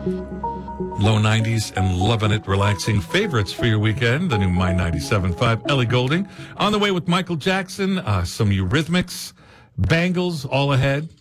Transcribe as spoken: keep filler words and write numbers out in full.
Low nineties and loving it. Relaxing favorites for your weekend. The new My ninety-seven point five. Ellie Goulding. On the way with Michael Jackson. Uh, some Eurythmics. Bangles all ahead.